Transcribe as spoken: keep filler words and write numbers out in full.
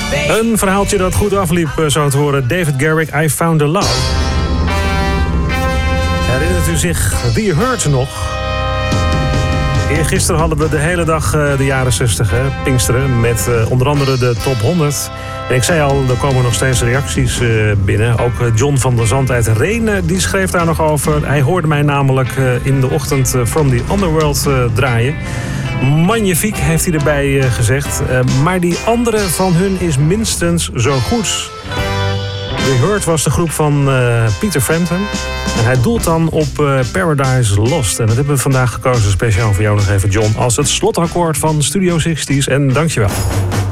Een verhaaltje dat goed afliep, zo te horen. David Garrick, I Found a Love. Herinnert u zich The Hurt nog? Eergisteren hadden we de hele dag uh, de jaren zestig, hè, Pinksteren, met uh, onder andere de top honderd. En ik zei al, er komen nog steeds reacties uh, binnen. Ook uh, John van der Zand uit Renen, die schreef daar nog over. Hij hoorde mij namelijk uh, in de ochtend uh, From the Underworld uh, draaien. Magnifiek, heeft hij erbij uh, gezegd. Uh, maar die andere van hun is minstens zo goed. The Hurt was de groep van uh, Peter Frampton. En hij doelt dan op uh, Paradise Lost. En dat hebben we vandaag gekozen speciaal voor jou nog even, John, als het slotakkoord van Studio zestig. En dankjewel.